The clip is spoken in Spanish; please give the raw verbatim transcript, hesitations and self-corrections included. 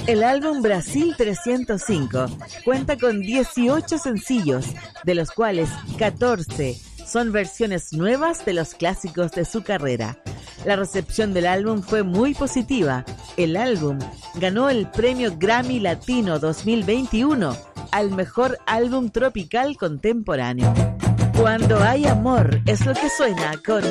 El álbum Brasil trescientos cinco cuenta con dieciocho sencillos, de los cuales catorce son versiones nuevas de los clásicos de su carrera. La recepción del álbum fue muy positiva. El álbum ganó el premio Grammy Latino dos mil veintiuno al mejor álbum tropical contemporáneo. Cuando hay amor es lo que suena con